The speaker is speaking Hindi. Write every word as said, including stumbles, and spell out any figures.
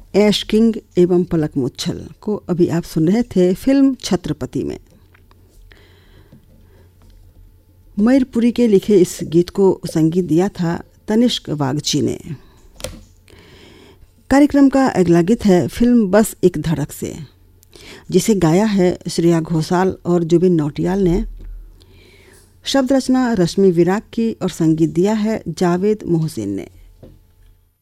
ऐश किंग एवं पलक मुच्छल को अभी आप सुन रहे थे फिल्म छत्रपति में। मैरपुरी के लिखे इस गीत को संगीत दिया था तनिष्क वागची ने। कार्यक्रम का अगला गीत है फिल्म बस एक धड़क से, जिसे गाया है श्रेया घोषाल और जुबिन नौटियाल ने। शब्द रचना रश्मि विराग की और संगीत दिया है जावेद मोहसिन ने।